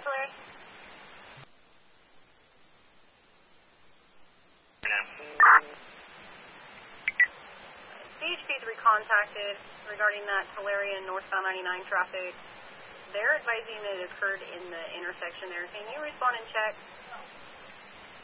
Tulare. CHP3 contacted regarding that Tulare and northbound 99 traffic. They're advising that it occurred in the intersection there. Can you respond and check